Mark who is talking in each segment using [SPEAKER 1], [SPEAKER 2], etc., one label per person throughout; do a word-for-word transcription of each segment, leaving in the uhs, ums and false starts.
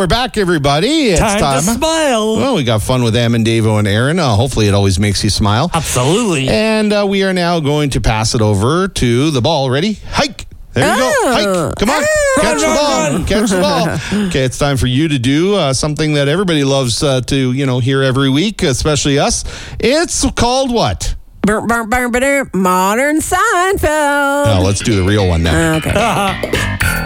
[SPEAKER 1] we're back, everybody. It's
[SPEAKER 2] time,
[SPEAKER 1] time.
[SPEAKER 2] to smile.
[SPEAKER 1] Well, we got fun with Em and Davo and Aaron. Uh, hopefully, it always makes you smile.
[SPEAKER 2] Absolutely.
[SPEAKER 1] And uh, we are now going to pass it over to the ball. Ready? Hike. There you
[SPEAKER 3] Oh.
[SPEAKER 1] go. Hike. Come on.
[SPEAKER 3] Oh.
[SPEAKER 1] Catch the
[SPEAKER 2] Run,
[SPEAKER 1] ball.
[SPEAKER 2] run, run.
[SPEAKER 1] Catch the ball. Okay, it's time for you to do uh, something that everybody loves uh, to, you know, hear every week, especially us. It's called what?
[SPEAKER 3] Burr, burr, burr, burr, Modern Seinfeld.
[SPEAKER 1] Oh, let's do the real one now.
[SPEAKER 3] Okay.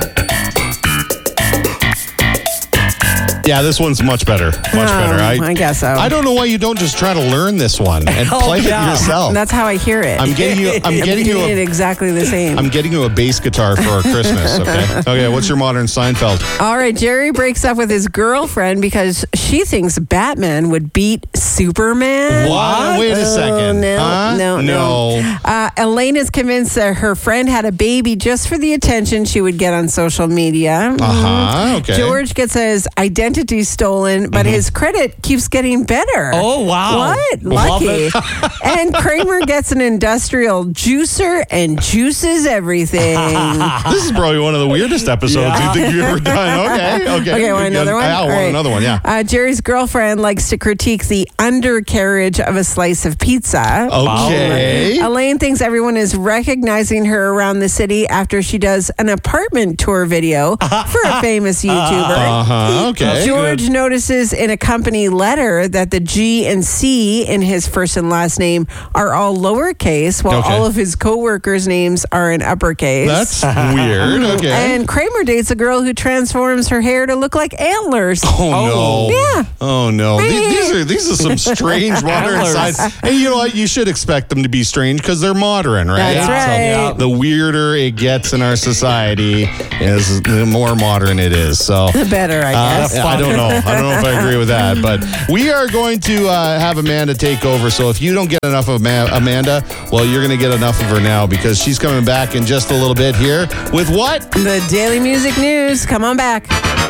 [SPEAKER 1] Yeah, this one's much better. Much
[SPEAKER 3] Oh,
[SPEAKER 1] better. I,
[SPEAKER 3] I guess so.
[SPEAKER 1] I don't know why you don't just try to learn this one and
[SPEAKER 2] Oh,
[SPEAKER 1] play
[SPEAKER 2] yeah.
[SPEAKER 1] it yourself.
[SPEAKER 3] That's how I hear it.
[SPEAKER 1] I'm getting you. I'm getting you.
[SPEAKER 3] Doing it
[SPEAKER 1] A,
[SPEAKER 3] exactly the same.
[SPEAKER 1] I'm getting you a bass guitar for our Christmas. Okay. Okay. What's your modern Seinfeld?
[SPEAKER 3] All right, Jerry breaks up with his girlfriend because she thinks Batman would beat Superman.
[SPEAKER 1] What? Wait a
[SPEAKER 3] Oh,
[SPEAKER 1] second.
[SPEAKER 3] no,
[SPEAKER 1] Huh?
[SPEAKER 3] no, no.
[SPEAKER 1] No.
[SPEAKER 3] Uh, Elaine is convinced that her friend had a baby just for the attention she would get on social media.
[SPEAKER 1] Uh huh. Okay.
[SPEAKER 3] George gets his identity stolen, but his credit keeps getting better.
[SPEAKER 2] Oh, wow.
[SPEAKER 3] What?
[SPEAKER 2] Love
[SPEAKER 3] Lucky.
[SPEAKER 2] it.
[SPEAKER 3] And Kramer gets an industrial juicer and juices everything.
[SPEAKER 1] This is probably one of the weirdest episodes
[SPEAKER 2] Yeah.
[SPEAKER 1] you think you've ever done. Okay. Okay.
[SPEAKER 3] Okay, want another one?
[SPEAKER 1] Yeah, I
[SPEAKER 3] All
[SPEAKER 1] want
[SPEAKER 3] right.
[SPEAKER 1] another one. Yeah.
[SPEAKER 3] Uh, Jerry's girlfriend likes to critique the undercarriage of a slice of pizza.
[SPEAKER 1] Okay.
[SPEAKER 3] Elaine thinks everyone is recognizing her around the city after she does an apartment tour video for a famous YouTuber.
[SPEAKER 1] Uh huh. Okay.
[SPEAKER 3] George notices in a company letter that the G and C in his first and last name are all lowercase, while
[SPEAKER 1] Okay.
[SPEAKER 3] all of his coworkers' names are in uppercase.
[SPEAKER 1] That's weird. Okay.
[SPEAKER 3] And Kramer dates a girl who transforms her hair to look like antlers.
[SPEAKER 1] Oh, no.
[SPEAKER 3] Yeah.
[SPEAKER 1] Oh no. These, these are these are some strange modern
[SPEAKER 2] Antlers.
[SPEAKER 1] sides. And you know what? You should expect them to be strange because they're modern, right?
[SPEAKER 3] That's
[SPEAKER 2] Yeah.
[SPEAKER 3] right.
[SPEAKER 2] Yeah.
[SPEAKER 1] The weirder it gets in our society is the more modern it is. So
[SPEAKER 3] The better, I
[SPEAKER 1] Uh,
[SPEAKER 3] guess.
[SPEAKER 1] I don't know. I don't know if I agree with that. But we are going to uh, have Amanda take over. So if you don't get enough of Ma- Amanda, well, you're going to get enough of her now because she's coming back in just a little bit here with what?
[SPEAKER 3] The Daily Music News. Come on back.